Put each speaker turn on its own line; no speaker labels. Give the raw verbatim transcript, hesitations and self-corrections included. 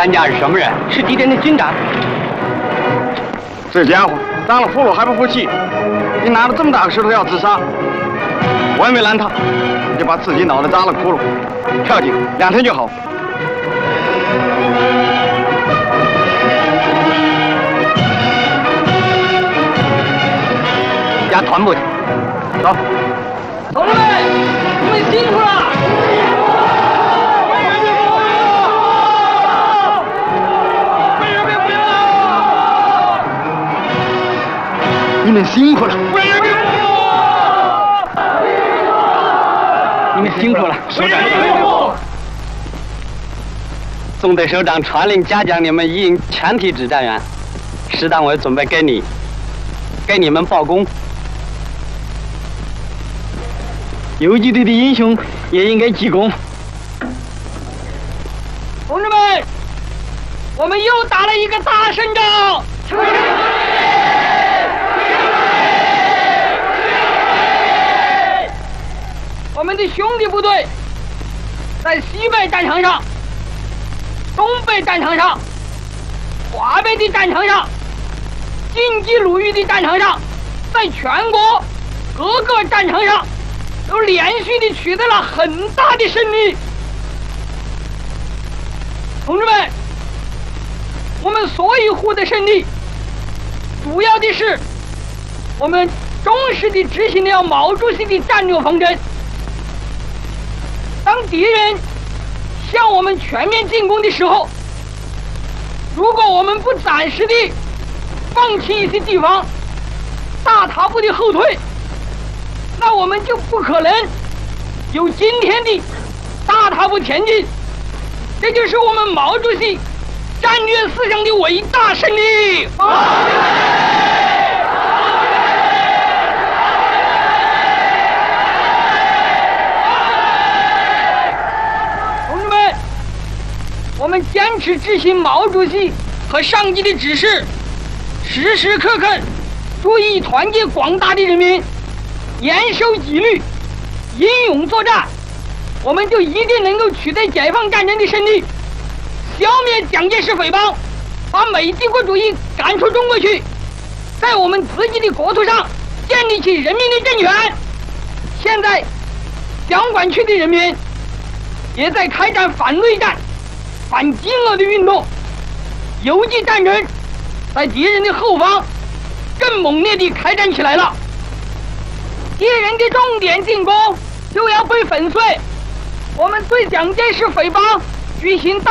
咱家是什么人？
是敌人的军长。
这家伙当了俘虏还不服气，你拿着这么大个石头要自杀，我也没拦他，你就把自己脑袋扎了窟窿，跳井两天就好。
压团部去，走。
同志们，你们辛苦了！
你们辛苦了！
你们辛苦了，首长。纵队首长传令嘉奖你们一营全体指战员，师党委准备给你，给你们报功。游击队的英雄也应该记功。
同志们，我们又打了一个大胜仗！我们的兄弟部队在西北战场上、东北战场上、华北的战场上、晋冀鲁豫的战场上，在全国各个战场上都连续的取得了很大的胜利。同志们，我们所以获得胜利，主要的是我们忠实地执行了毛主席的战略方针。当敌人向我们全面进攻的时候，如果我们不暂时地放弃一些地方，大踏步的后退，那我们就不可能有今天的大踏步前进。这就是我们毛主席战略思想的伟大胜利。我们坚持执行毛主席和上级的指示，时时刻刻注意团结广大的人民，严守纪律，英勇作战，我们就一定能够取得解放战争的胜利，消灭蒋介石匪帮，把美帝国主义赶出中国去，在我们自己的国土上建立起人民的政权。现在湘管区的人民也在开展反内战、反饥饿的运动，游击战争在敌人的后方更猛烈地开展起来了。敌人的重点进攻就要被粉碎，我们对蒋介石匪帮举行大